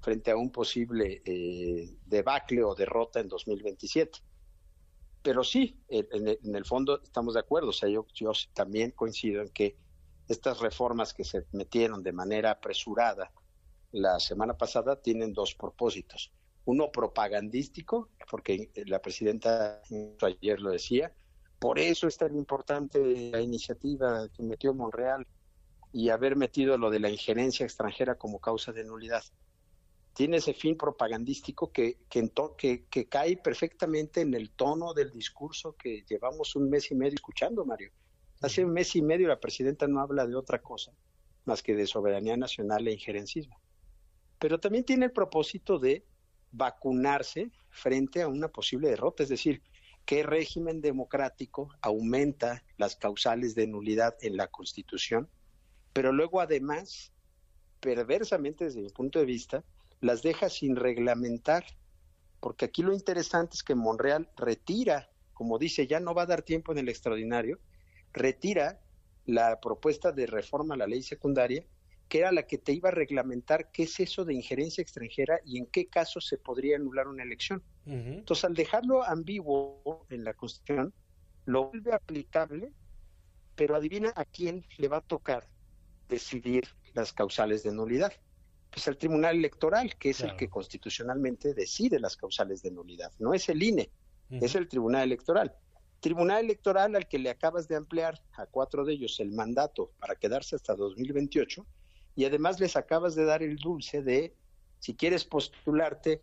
debacle o derrota en 2027. Pero sí, en el fondo estamos de acuerdo. O sea, yo también coincido en que estas reformas que se metieron de manera apresurada la semana pasada tienen dos propósitos. Uno propagandístico, porque la presidenta ayer lo decía, por eso es tan importante la iniciativa que metió Monreal y haber metido lo de la injerencia extranjera como causa de nulidad. Tiene ese fin propagandístico que cae perfectamente en el tono del discurso que llevamos un mes y medio escuchando, Mario. Hace un mes y medio la presidenta no habla de otra cosa más que de soberanía nacional e injerencismo. Pero también tiene el propósito de vacunarse frente a una posible derrota, es decir, ¿qué régimen democrático aumenta las causales de nulidad en la Constitución? Pero luego además, perversamente desde mi punto de vista, las deja sin reglamentar, porque aquí lo interesante es que Monreal retira, como dice, ya no va a dar tiempo en el extraordinario, retira la propuesta de reforma a la ley secundaria, que era la que te iba a reglamentar qué es eso de injerencia extranjera y en qué casos se podría anular una elección. Entonces, al dejarlo ambiguo en la Constitución, lo vuelve aplicable, pero adivina a quién le va a tocar decidir las causales de nulidad. Pues al Tribunal Electoral, que es el que constitucionalmente decide las causales de nulidad. No es el INE, es el Tribunal Electoral. Tribunal Electoral al que le acabas de ampliar a 4 de ellos el mandato para quedarse hasta 2028, y además les acabas de dar el dulce de, si quieres postúlate,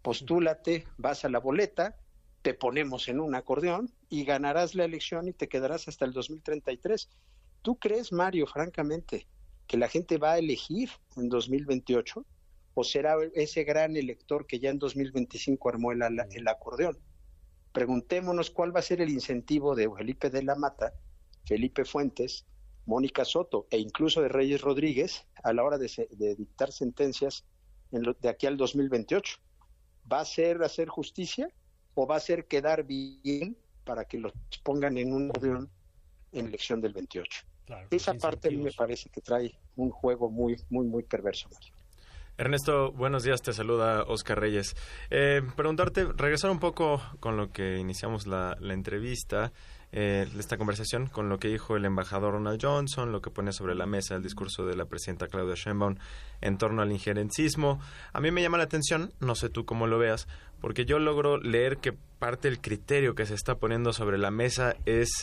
vas a la boleta, te ponemos en un acordeón y ganarás la elección y te quedarás hasta el 2033. ¿Tú crees, Mario, francamente, que la gente va a elegir en 2028? ¿O será ese gran elector que ya en 2025 armó el acordeón? Preguntémonos cuál va a ser el incentivo de Felipe de la Mata, Felipe Fuentes, Mónica Soto e incluso de Reyes Rodríguez a la hora de dictar sentencias de aquí al 2028. ¿Va a ser hacer justicia o va a ser quedar bien para que los pongan en un acordeón en elección del 28? Claro, esa parte a mí me parece que trae un juego muy, muy, muy perverso, Mario. Ernesto, buenos días, te saluda Oscar Reyes. Preguntarte, regresar un poco con lo que iniciamos la entrevista, esta conversación, con lo que dijo el embajador Ronald Johnson, lo que pone sobre la mesa el discurso de la presidenta Claudia Sheinbaum en torno al injerencismo. A mí me llama la atención, no sé tú cómo lo veas, porque yo logro leer que parte del criterio que se está poniendo sobre la mesa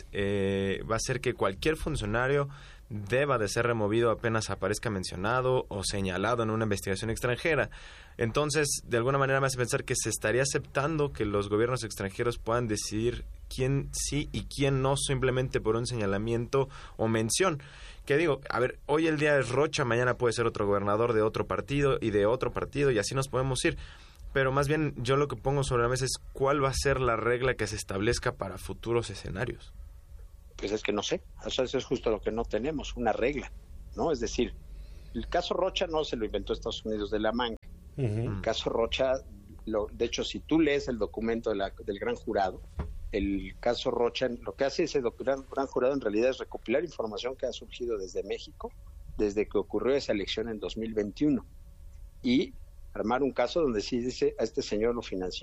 va a ser que cualquier funcionario deba de ser removido apenas aparezca mencionado o señalado en una investigación extranjera. Entonces, de alguna manera me hace pensar que se estaría aceptando que los gobiernos extranjeros puedan decidir quién sí y quién no simplemente por un señalamiento o mención. Que digo, a ver, hoy el día es Rocha, mañana puede ser otro gobernador de otro partido y así nos podemos ir. Pero más bien yo lo que pongo sobre la mesa es cuál va a ser la regla que se establezca para futuros escenarios. Pues es que no sé, eso es justo lo que no tenemos, una regla, ¿no? Es decir, el caso Rocha no se lo inventó Estados Unidos de la manga. El caso Rocha, de hecho, si tú lees el documento del gran jurado, el caso Rocha, lo que hace ese gran jurado en realidad es recopilar información que ha surgido desde México, desde que ocurrió esa elección en 2021, y armar un caso donde sí dice a este señor lo financiaron